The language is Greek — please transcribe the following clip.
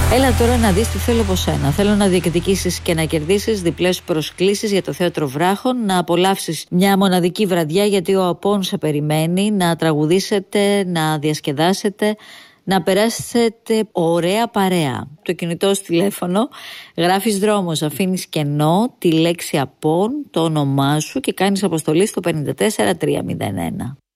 Έλα τώρα να δεις τι θέλω από σένα. Θέλω να διεκδικήσεις και να κερδίσεις διπλές προσκλήσεις για το Θέατρο Βράχων, να απολαύσεις μια μοναδική βραδιά γιατί ο Απών σε περιμένει, να τραγουδήσετε, να διασκεδάσετε, να περάσετε ωραία παρέα. Το κινητό σου τηλέφωνο, γράφεις δρόμος, αφήνεις κενό, τη λέξη Απών, το όνομά σου και κάνεις αποστολή στο 54301.